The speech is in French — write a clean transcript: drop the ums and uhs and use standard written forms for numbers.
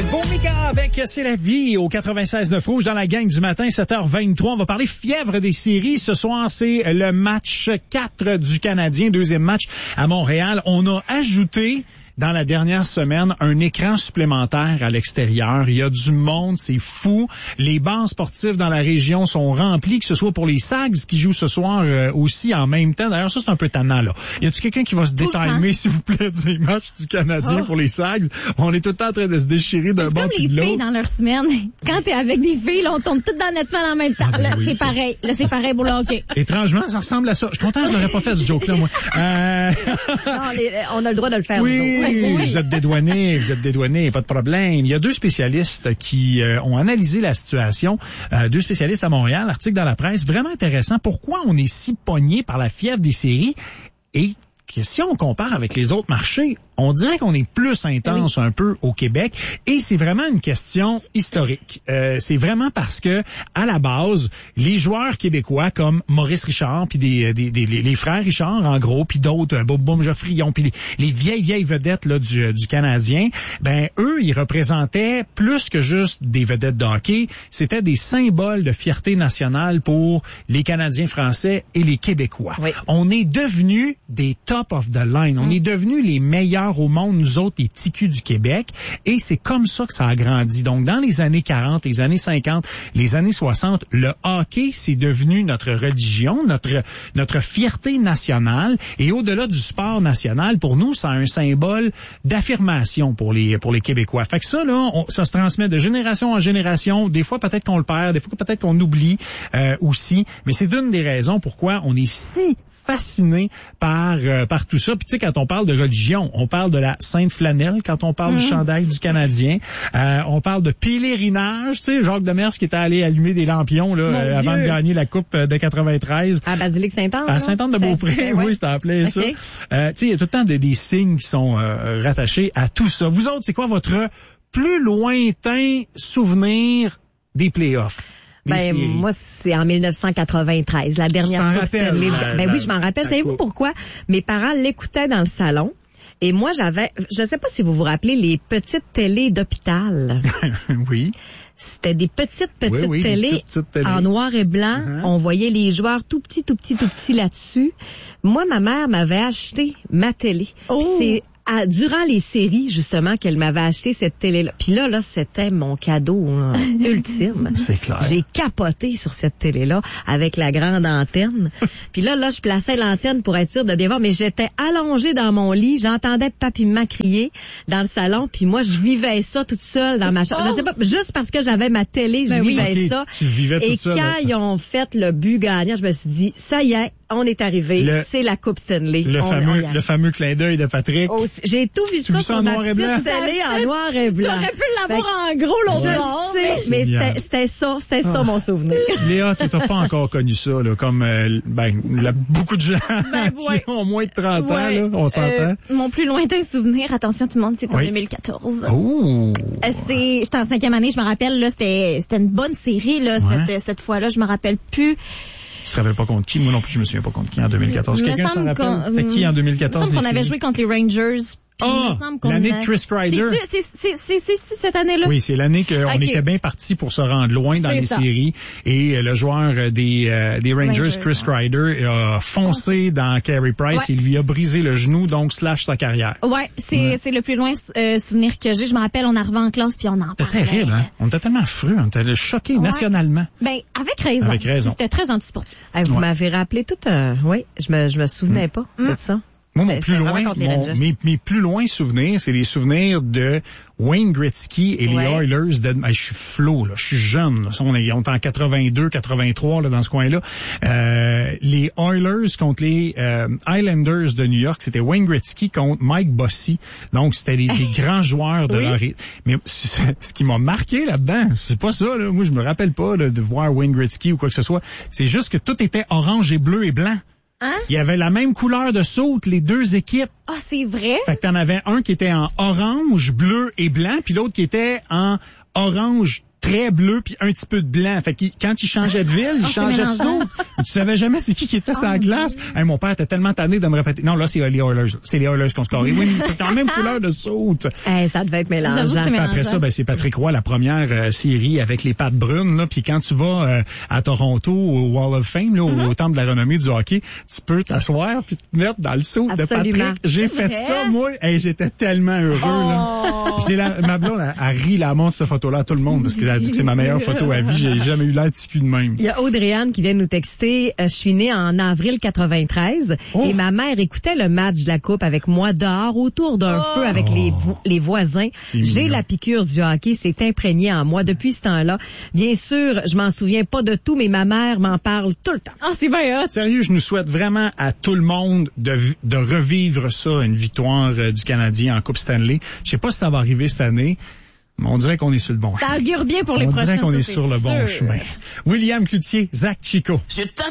Bhumika avec C'est la vie au 96.9 Rouge dans la gang du matin, 7h23. On va parler fièvre des séries. Ce soir, c'est le match 4 du Canadien, deuxième match à Montréal. On a ajouté dans la dernière semaine un écran supplémentaire à l'extérieur. Il y a du monde, c'est fou. Les bars sportifs dans la région sont remplis, que ce soit pour les Sags qui jouent ce soir aussi en même temps. D'ailleurs, ça, c'est un peu tannant, là. Y a-tu quelqu'un qui va se détimer, s'il vous plaît, du match du Canadien pour les Sags? On est tout le temps en train de se déchirer d'un bord puis de l'autre. C'est comme les filles dans leur semaine. Quand t'es avec des filles, là, on tombe toutes dans notre semaine en même temps. Ah, ben là, oui, c'est pareil. Là, c'est pareil pour le hockey. Étrangement, ça ressemble à ça. Je suis content, je n'aurais pas fait ce joke-là, moi. Non, on a le droit de le faire. Oui, vous êtes dédouanés, pas de problème. Il y a deux spécialistes qui ont analysé la situation, deux spécialistes à Montréal, article dans la presse, vraiment intéressant. Pourquoi on est si pogné par la fièvre des séries et si on compare avec les autres marchés, on dirait qu'on est plus intense un peu au Québec et c'est vraiment une question historique. C'est vraiment parce que à la base, les joueurs québécois comme Maurice Richard puis les frères Richard en gros puis d'autres Boum Geoffrion puis les vieilles vedettes là du Canadien, ben eux ils représentaient plus que juste des vedettes de hockey, c'était des symboles de fierté nationale pour les Canadiens français et les Québécois. Oui. On est devenus des top of the line, on est devenus les meilleurs au monde, nous autres, les TQ du Québec, et c'est comme ça que ça a grandi. Donc, dans les années 40, les années 50, les années 60, le hockey, c'est devenu notre religion, notre fierté nationale, et au-delà du sport national, pour nous, c'est un symbole d'affirmation pour les Québécois. Fait que ça, là, ça se transmet de génération en génération. Des fois, peut-être qu'on le perd, des fois, peut-être qu'on oublie aussi, mais c'est une des raisons pourquoi on est si fasciné par tout ça. Puis tu sais, quand on parle de religion, on parle de la Sainte Flanelle, quand on parle du chandail du Canadien. On parle de pèlerinage, tu sais, Jacques Demers qui était allé allumer des lampions là avant de gagner la Coupe de 93. À Basilique Sainte-Anne. À Sainte-Anne-de-Beaupré, oui, c'était appelé ça. Tu sais, il y a tout le temps des signes qui sont rattachés à tout ça. Vous autres, c'est quoi votre plus lointain souvenir des playoffs? Moi, c'est en 1993, la dernière Coupe Stanley. Oui, je m'en rappelle. Savez-vous pourquoi? Mes parents l'écoutaient dans le salon. Et moi, je sais pas si vous vous rappelez, les petites télés d'hôpital. Oui. C'était des petites télés en noir et blanc. On voyait les joueurs tout petits là-dessus. Moi, ma mère m'avait acheté ma télé. C'est durant les séries, justement, qu'elle m'avait acheté cette télé-là. Puis là, c'était mon cadeau ultime. C'est clair. J'ai capoté sur cette télé-là avec la grande antenne. Puis là, je plaçais l'antenne pour être sûre de bien voir, mais j'étais allongée dans mon lit, j'entendais papy maman crier dans le salon, puis moi, je vivais ça toute seule dans ma chambre. Je sais pas, juste parce que j'avais ma télé, je vivais ça. Tu vivais toute seule. Et quand ils ont fait le but gagnant, je me suis dit, ça y est, on est arrivé, c'est la Coupe Stanley. Le fameux clin d'œil de Patrick. J'ai tout vu ça sur ma petite télé en noir et blanc. J'aurais pu l'avoir en gros l'autre soir. Mais c'était ça mon souvenir. Léa, tu n'as pas encore connu ça, là, comme beaucoup de gens qui ont moins de 30 ans, là, on s'entend. Mon plus lointain souvenir, attention tout le monde, c'est en 2014. Oh! J'étais en 5e année, je me rappelle, là, c'était une bonne série, là, cette fois-là, je me rappelle plus. Tu te rappelles pas contre qui? Moi non plus, je me souviens pas contre qui en 2014. Quelqu'un s'en rappelle? C'était qui en 2014? Il me semble qu'on avait joué contre les Rangers. L'année de Chris Kreider. C'est cette année-là? Oui, c'est l'année qu'on était bien parti pour se rendre loin dans les séries. Et le joueur des Rangers, Chris Kreider, a foncé dans Carey Price et lui a brisé le genou, donc sa carrière. Ouais, c'est le plus loin souvenir que j'ai. Je me rappelle, on arrivait en classe puis on en parlait. C'était terrible, hein? On était tellement fru, on était choqués nationalement. Avec raison. C'était très antisportif. Vous m'avez rappelé tout un... Oui, je me souvenais pas de ça. Moi, mes plus loin souvenirs, c'est les souvenirs de Wayne Gretzky et les Oilers. Je suis flot, là, je suis jeune. Là. On est en 82, 83 là, dans ce coin-là. Les Oilers contre les Islanders de New York, c'était Wayne Gretzky contre Mike Bossy. Donc, c'était des grands joueurs de leur... Mais ce qui m'a marqué là-dedans, c'est pas ça. Là. Moi, je me rappelle pas là, de voir Wayne Gretzky ou quoi que ce soit. C'est juste que tout était orange et bleu et blanc. Hein? Il y avait la même couleur de saute, les deux équipes. Ah, c'est vrai? Fait que t'en avais un qui était en orange, bleu et blanc, puis l'autre qui était en orange très bleu puis un petit peu de blanc. Fait que quand il changeait de ville, il changeait de saut. Tu savais jamais c'est qui était sur la glace. Hey, mon père était tellement tanné de me répéter. Non, là, c'est les Oilers. C'est les Oilers qu'on score. Oui, c'est quand même couleur de saut. Ça devait être mélangeant. Après ça, c'est Patrick Roy, la première série avec les pattes brunes. Là, puis quand tu vas à Toronto, au Wall of Fame, là, au temple de la renommée du hockey, tu peux t'asseoir puis te mettre dans le saut de Patrick. J'ai fait ça, moi. Hey, j'étais tellement heureux. Là. Ma blonde a ri la montre cette photo-là à tout le monde parce qu'elle a dit que c'est ma meilleure photo à vie. J'ai jamais eu l'air ticu de même. Il y a Audrey-Anne qui vient nous texter. Je suis née en avril 93 et ma mère écoutait le match de la Coupe avec moi dehors autour d'un feu avec les voisins. J'ai la piqûre du hockey, c'est imprégné en moi depuis ce temps-là. Bien sûr, je m'en souviens pas de tout, mais ma mère m'en parle tout le temps. C'est bien hot. Sérieux, je nous souhaite vraiment à tout le monde de revivre ça, une victoire du Canadien en Coupe Stanley. Je sais pas si ça va arriver cette année. Mais on dirait qu'on est sur le bon chemin. Ça augure bien pour les prochaines. On dirait qu'on est sur le bon chemin. William Cloutier, Zach Chico.